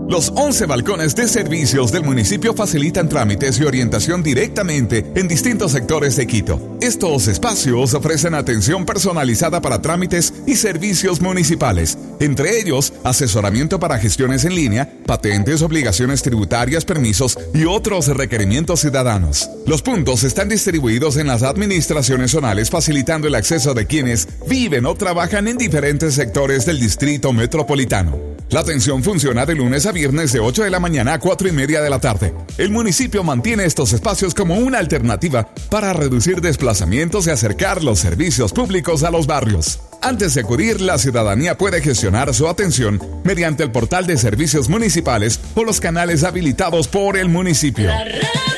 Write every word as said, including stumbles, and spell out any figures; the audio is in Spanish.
Los once balcones de servicios del municipio facilitan trámites y orientación directamente en distintos sectores de Quito. Estos espacios ofrecen atención personalizada para trámites y servicios municipales, entre ellos asesoramiento para gestiones en línea, patentes, obligaciones tributarias, permisos y otros requerimientos ciudadanos. Los puntos están distribuidos en las administraciones zonales, facilitando el acceso de quienes viven o trabajan en diferentes sectores del distrito metropolitano. La atención funciona de lunes a viernes de ocho de la mañana a cuatro y media de la tarde. El municipio mantiene estos espacios como una alternativa para reducir desplazamientos y acercar los servicios públicos a los barrios. Antes de acudir, la ciudadanía puede gestionar su atención mediante el portal de servicios municipales o los canales habilitados por el municipio.